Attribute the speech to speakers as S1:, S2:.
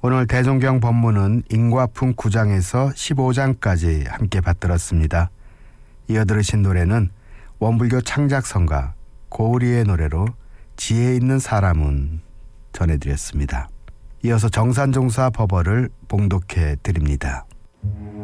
S1: 오늘 대종경 법문은 인과품 9장에서 15장까지 함께 받들었습니다. 이어 들으신 노래는 원불교 창작성가 고우리의 노래로 지혜 있는 사람은 전해드렸습니다. 이어서 정산종사 법어를 봉독해 드립니다.